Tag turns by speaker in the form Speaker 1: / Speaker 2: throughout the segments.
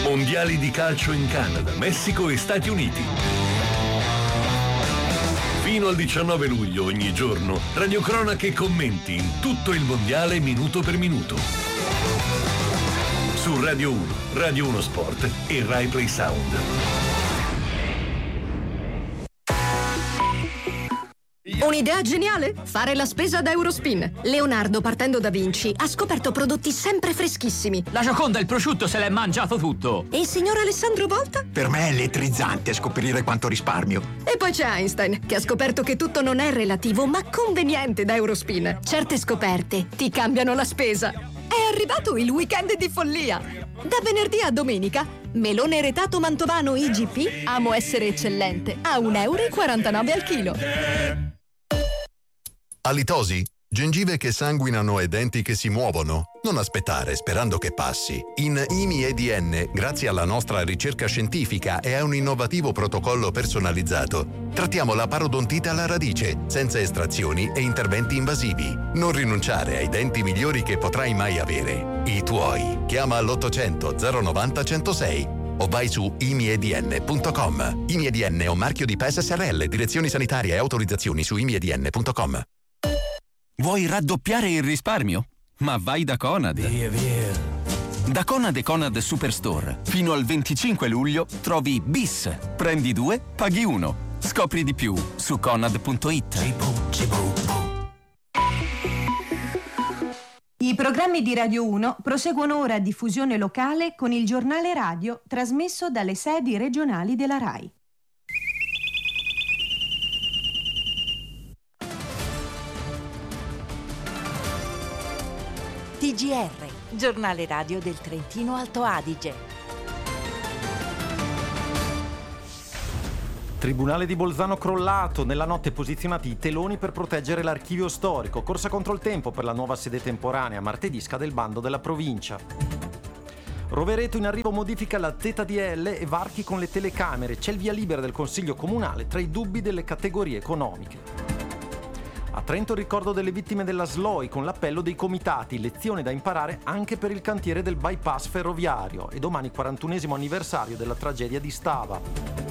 Speaker 1: Mondiali di calcio in Canada, Messico e Stati Uniti. Fino al 19 luglio ogni giorno, radiocronache e commenti in tutto il mondiale minuto per minuto. Su Radio 1, Radio 1 Sport e Rai Play Sound.
Speaker 2: Un'idea geniale? Fare la spesa da Eurospin. Leonardo, partendo da Vinci, ha scoperto prodotti sempre freschissimi.
Speaker 3: La Gioconda e il prosciutto se l'è mangiato tutto.
Speaker 2: E il signor Alessandro Volta?
Speaker 4: Per me è elettrizzante scoprire quanto risparmio.
Speaker 2: E poi c'è Einstein, che ha scoperto che tutto non è relativo, ma conveniente da Eurospin. Certe scoperte ti cambiano la spesa. È arrivato il weekend di follia. Da venerdì a domenica, melone retato mantovano IGP, amo essere eccellente, a 1,49 euro al chilo.
Speaker 5: Halitosi? Gengive che sanguinano e denti che si muovono? Non aspettare sperando che passi. In IMI-EDN, grazie alla nostra ricerca scientifica e a un innovativo protocollo personalizzato, trattiamo la parodontite alla radice, senza estrazioni e interventi invasivi. Non rinunciare ai denti migliori che potrai mai avere. I tuoi. Chiama all'800 090 106 o vai su imiedn.com. IMI-EDN è un marchio di PES SRL, direzioni sanitarie e autorizzazioni su imiedn.com.
Speaker 6: Vuoi raddoppiare il risparmio? Ma vai da Conad. Via. Da Conad e Conad Superstore, fino al 25 luglio trovi BIS. Prendi 2, paghi 1. Scopri di più su conad.it.
Speaker 7: I programmi di Radio 1 proseguono ora a diffusione locale con il giornale radio trasmesso dalle sedi regionali della RAI.
Speaker 8: TGR, giornale radio del Trentino Alto Adige.
Speaker 9: Tribunale di Bolzano crollato, nella notte posizionati i teloni per proteggere l'archivio storico, corsa contro il tempo per la nuova sede temporanea, martedì scade il bando della provincia. Rovereto in arrivo modifica la ZDL e varchi con le telecamere, c'è il via libera del Consiglio Comunale tra i dubbi delle categorie economiche. A Trento il ricordo delle vittime della SLOI con l'appello dei comitati, lezione da imparare anche per il cantiere del bypass ferroviario e domani 41esimo anniversario della tragedia di Stava.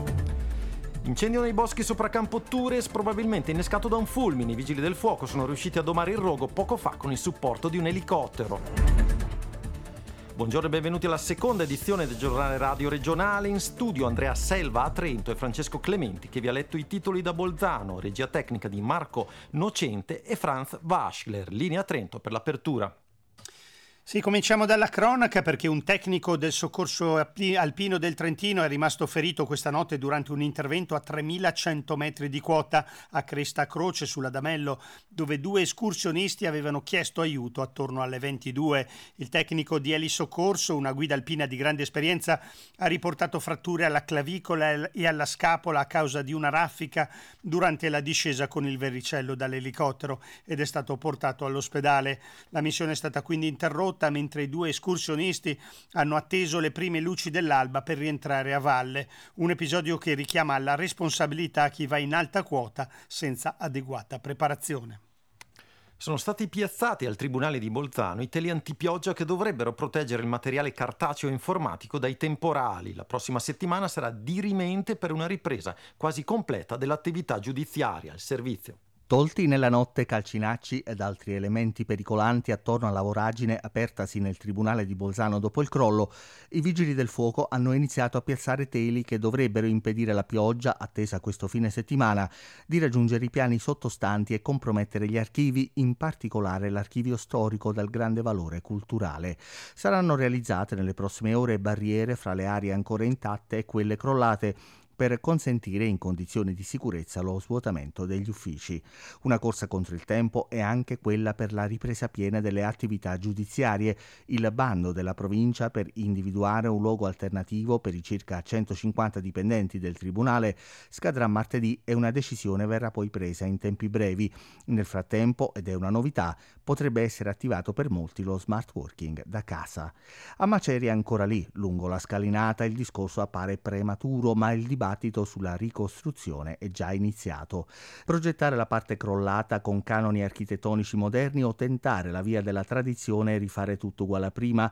Speaker 9: Incendio nei boschi sopra Campo Tures, probabilmente innescato da un fulmine. I vigili del fuoco sono riusciti a domare il rogo poco fa con il supporto di un elicottero. Buongiorno e benvenuti alla seconda edizione del giornale radio regionale. In studio Andrea Selva a Trento e Francesco Clementi che vi ha letto i titoli da Bolzano, regia tecnica di Marco Nocente e Franz Waschler. Linea Trento per l'apertura.
Speaker 10: Sì, cominciamo dalla cronaca perché un tecnico del soccorso alpino del Trentino è rimasto ferito questa notte durante un intervento a 3.100 metri di quota a Cresta Croce sull'Adamello, dove due escursionisti avevano chiesto aiuto attorno alle 22. Il tecnico di Elisoccorso, una guida alpina di grande esperienza, ha riportato fratture alla clavicola e alla scapola a causa di una raffica durante la discesa con il verricello dall'elicottero ed è stato portato all'ospedale. La missione è stata quindi interrotta mentre i due escursionisti hanno atteso le prime luci dell'alba per rientrare a valle, un episodio che richiama alla responsabilità chi va in alta quota senza adeguata preparazione.
Speaker 9: Sono stati piazzati al Tribunale di Bolzano i teli antipioggia che dovrebbero proteggere il materiale cartaceo e informatico dai temporali. La prossima settimana sarà dirimente per una ripresa quasi completa dell'attività giudiziaria. Il servizio.
Speaker 11: Tolti nella notte calcinacci ed altri elementi pericolanti attorno alla voragine apertasi nel Tribunale di Bolzano dopo il crollo, i vigili del fuoco hanno iniziato a piazzare teli che dovrebbero impedire alla pioggia, attesa questo fine settimana, di raggiungere i piani sottostanti e compromettere gli archivi, in particolare l'archivio storico dal grande valore culturale. Saranno realizzate nelle prossime ore barriere fra le aree ancora intatte e quelle crollate, per consentire in condizioni di sicurezza lo svuotamento degli uffici. Una corsa contro il tempo è anche quella per la ripresa piena delle attività giudiziarie. Il bando della provincia per individuare un luogo alternativo per i circa 150 dipendenti del Tribunale scadrà martedì e una decisione verrà poi presa in tempi brevi. Nel frattempo, ed è una novità, potrebbe essere attivato per molti lo smart working da casa. A Maceria ancora lì, lungo la scalinata, il discorso appare prematuro, ma il dibattito sulla ricostruzione è già iniziato. Progettare la parte crollata con canoni architettonici moderni o tentare la via della tradizione e rifare tutto uguale a prima?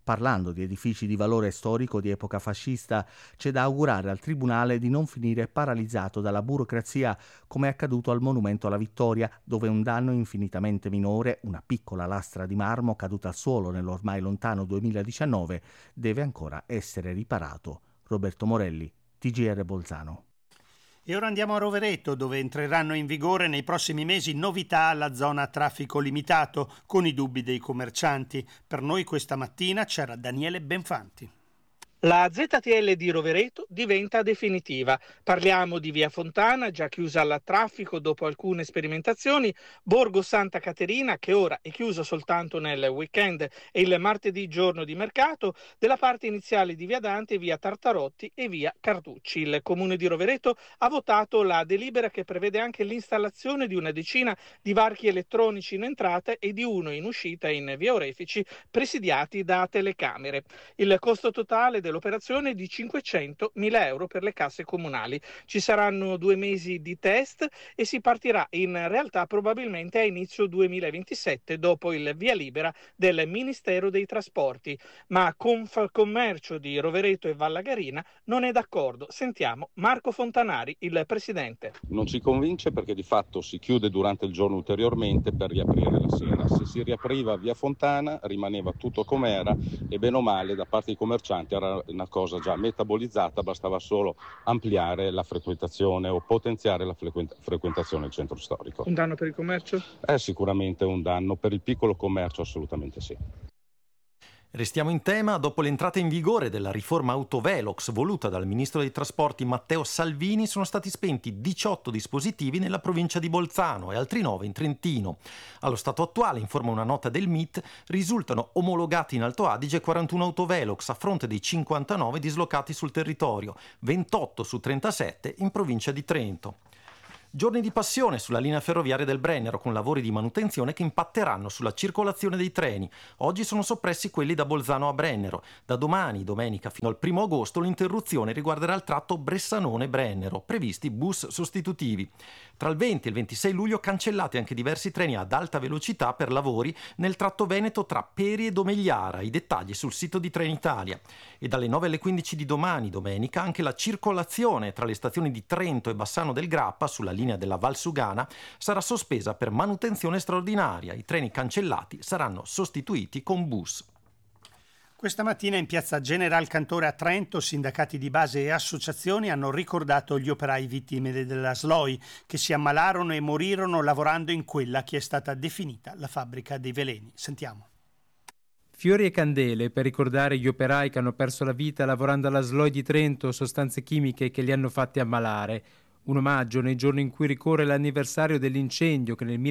Speaker 11: Parlando di edifici di valore storico di epoca fascista, c'è da augurare al Tribunale di non finire paralizzato dalla burocrazia come è accaduto al Monumento alla Vittoria, dove un danno infinitamente minore, una piccola lastra di marmo caduta al suolo nell'ormai lontano 2019, deve ancora essere riparato. Roberto Morelli, TGR Bolzano.
Speaker 10: E ora andiamo a Rovereto, dove entreranno in vigore nei prossimi mesi novità alla zona a traffico limitato, con i dubbi dei commercianti. Per noi questa mattina c'era Daniele Benfanti.
Speaker 12: La ZTL di Rovereto diventa definitiva. Parliamo di Via Fontana, già chiusa al traffico dopo alcune sperimentazioni, Borgo Santa Caterina, che ora è chiuso soltanto nel weekend e il martedì giorno di mercato, della parte iniziale di Via Dante, Via Tartarotti e Via Carducci. Il Comune di Rovereto ha votato la delibera che prevede anche l'installazione di una decina di varchi elettronici in entrata e di uno in uscita in Via Orefici, presidiati da telecamere. Il costo totale dell'operazione è di 500.000 euro per le casse comunali. Ci saranno 2 mesi di test e si partirà in realtà probabilmente a inizio 2027 dopo il via libera del Ministero dei Trasporti. Ma Confcommercio di Rovereto e Vallagarina non è d'accordo. Sentiamo Marco Fontanari, il presidente.
Speaker 13: Non ci convince perché di fatto si chiude durante il giorno ulteriormente per riaprire la sera. Se si riapriva via Fontana rimaneva tutto com'era e bene o male da parte dei commercianti era una cosa già metabolizzata, bastava solo ampliare la frequentazione o potenziare la frequentazione del centro storico.
Speaker 12: Un danno per il commercio?
Speaker 13: È sicuramente un danno, per il piccolo commercio assolutamente sì.
Speaker 9: Restiamo in tema. Dopo l'entrata in vigore della riforma Autovelox voluta dal ministro dei trasporti Matteo Salvini, sono stati spenti 18 dispositivi nella provincia di Bolzano e altri 9 in Trentino. Allo stato attuale, informa una nota del MIT, risultano omologati in Alto Adige 41 Autovelox a fronte dei 59 dislocati sul territorio, 28 su 37 in provincia di Trento. Giorni di passione sulla linea ferroviaria del Brennero, con lavori di manutenzione che impatteranno sulla circolazione dei treni. Oggi sono soppressi quelli da Bolzano a Brennero. Da domani, domenica, fino al 1 agosto, l'interruzione riguarderà il tratto Bressanone-Brennero, previsti bus sostitutivi. Tra il 20 e il 26 luglio cancellati anche diversi treni ad alta velocità per lavori nel tratto veneto tra Peri e Domegliara. I dettagli sul sito di Trenitalia. E dalle 9 alle 15 di domani, domenica, anche la circolazione tra le stazioni di Trento e Bassano del Grappa sulla linea della Valsugana sarà sospesa per manutenzione straordinaria. I treni cancellati saranno sostituiti con bus.
Speaker 10: Questa mattina in piazza General Cantore a Trento, sindacati di base e associazioni hanno ricordato gli operai vittime della SLOI che si ammalarono e morirono lavorando in quella che è stata definita la fabbrica dei veleni. Sentiamo.
Speaker 14: Fiori e candele per ricordare gli operai che hanno perso la vita lavorando alla SLOI di Trento, sostanze chimiche che li hanno fatti ammalare. Un omaggio nei giorni in cui ricorre l'anniversario dell'incendio che nel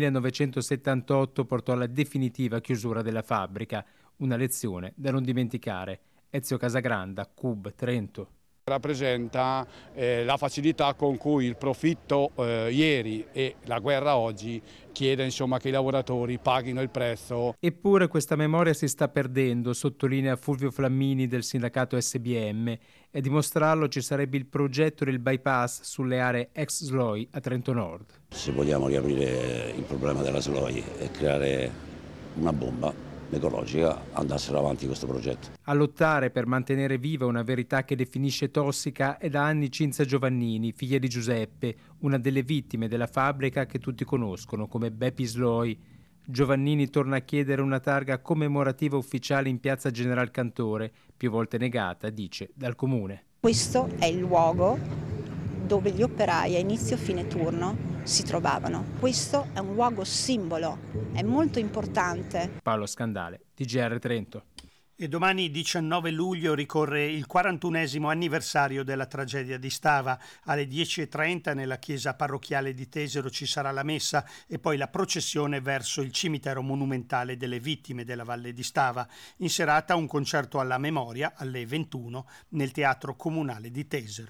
Speaker 14: 1978 portò alla definitiva chiusura della fabbrica. Una lezione da non dimenticare. Ezio Casagranda, CUB, Trento.
Speaker 15: Rappresenta la facilità con cui il profitto ieri e la guerra oggi chiede insomma che i lavoratori paghino il prezzo.
Speaker 14: Eppure questa memoria si sta perdendo, sottolinea Fulvio Flammini del sindacato SBM, e a dimostrarlo ci sarebbe il progetto del bypass sulle aree ex SLOI a Trento Nord.
Speaker 16: Se vogliamo riaprire il problema della SLOI e creare una bomba ecologica, andassero avanti questo progetto.
Speaker 14: A lottare per mantenere viva una verità che definisce tossica è da anni Cinzia Giovannini, figlia di Giuseppe, una delle vittime della fabbrica che tutti conoscono come Beppi SLOI. Giovannini torna a chiedere una targa commemorativa ufficiale in piazza General Cantore, più volte negata, dice, dal comune.
Speaker 17: Questo è il luogo dove gli operai a inizio fine turno si trovavano. Questo è un luogo simbolo, è molto importante.
Speaker 14: Paolo Scandale, TGR Trento.
Speaker 10: E domani 19 luglio ricorre il 41esimo anniversario della tragedia di Stava. Alle 10:30 nella chiesa parrocchiale di Tesero ci sarà la messa e poi la processione verso il cimitero monumentale delle vittime della Valle di Stava. In serata un concerto alla memoria alle 21 nel Teatro Comunale di Tesero.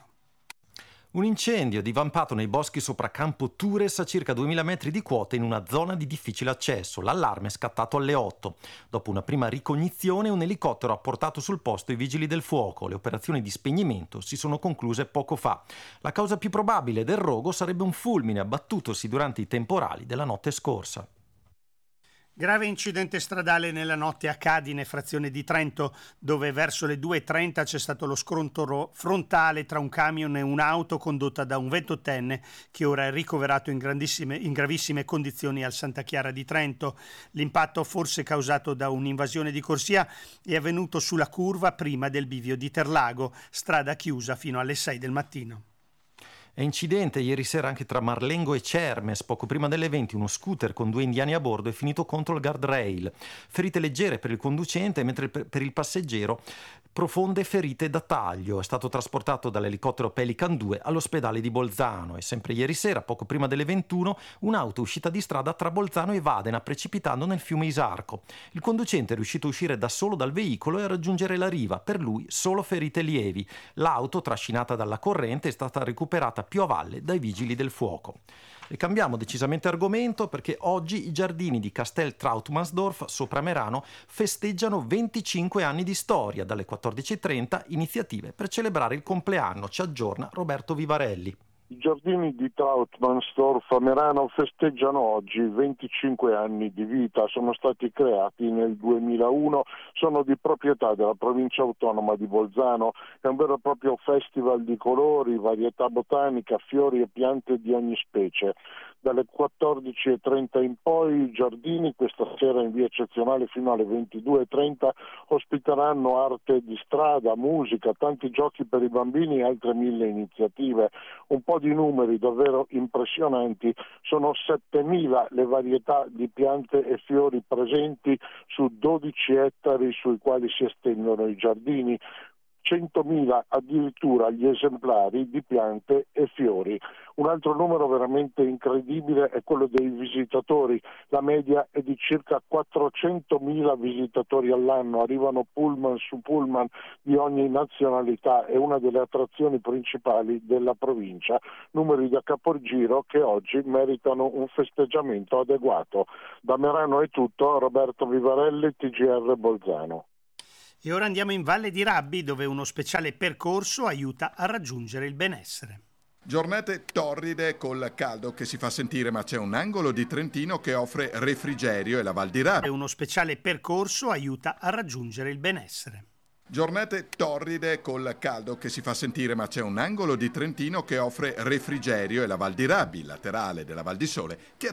Speaker 9: Un incendio divampato nei boschi sopra Campo Tures a circa 2000 metri di quota in una zona di difficile accesso. L'allarme è scattato alle 8. Dopo una prima ricognizione, un elicottero ha portato sul posto i vigili del fuoco. Le operazioni di spegnimento si sono concluse poco fa. La causa più probabile del rogo sarebbe un fulmine abbattutosi durante i temporali della notte scorsa.
Speaker 10: Grave incidente stradale nella notte a Cadine, frazione di Trento, dove verso le 2:30 c'è stato lo scontro frontale tra un camion e un'auto condotta da un 28enne che ora è ricoverato in gravissime condizioni al Santa Chiara di Trento. L'impatto, forse causato da un'invasione di corsia, è avvenuto sulla curva prima del bivio di Terlago, strada chiusa fino alle 6 del mattino.
Speaker 9: E incidente ieri sera anche tra Marlengo e Cermes. Poco prima delle 20 uno scooter con 2 indiani a bordo è finito contro il guardrail. Ferite leggere per il conducente, mentre per il passeggero profonde ferite da taglio. È stato trasportato dall'elicottero Pelican 2 all'ospedale di Bolzano. E sempre ieri sera, poco prima delle 21, un'auto è uscita di strada tra Bolzano e Vadena, precipitando nel fiume Isarco. Il conducente è riuscito a uscire da solo dal veicolo e a raggiungere la riva. Per lui solo ferite lievi. L'auto, trascinata dalla corrente, è stata recuperata più a valle dai vigili del fuoco. E cambiamo decisamente argomento, perché oggi i giardini di Castel Trautmannsdorf sopra Merano festeggiano 25 anni di storia. Dalle 14:30 iniziative per celebrare il compleanno. Ci aggiorna Roberto Vivarelli.
Speaker 18: I giardini di Trautmannsdorf a Merano festeggiano oggi 25 anni di vita. Sono stati creati nel 2001, sono di proprietà della provincia autonoma di Bolzano. È un vero e proprio festival di colori, varietà botanica, fiori e piante di ogni specie. Dalle 14:30 in poi i giardini, questa sera in via eccezionale fino alle 22:30, ospiteranno arte di strada, musica, tanti giochi per i bambini e altre 1000 iniziative. Un po' di numeri davvero impressionanti: sono 7.000 le varietà di piante e fiori presenti su 12 ettari sui quali si estendono i giardini. 100.000 addirittura gli esemplari di piante e fiori. Un altro numero veramente incredibile è quello dei visitatori. La media è di circa 400.000 visitatori all'anno. Arrivano pullman su pullman di ogni nazionalità. È una delle attrazioni principali della provincia. Numeri da capogiro che oggi meritano un festeggiamento adeguato. Da Merano è tutto. Roberto Vivarelli, TGR Bolzano.
Speaker 10: E ora andiamo in Valle di Rabbi, dove uno speciale percorso aiuta a raggiungere il benessere.
Speaker 19: Giornate torride col caldo che si fa sentire, ma c'è un angolo di Trentino che offre refrigerio e la Val di Rabbi.
Speaker 10: E uno speciale percorso aiuta a raggiungere il benessere.
Speaker 19: Giornate torride col caldo che si fa sentire, ma c'è un angolo di Trentino che offre refrigerio e la Val di Rabbi, laterale della Val di Sole, che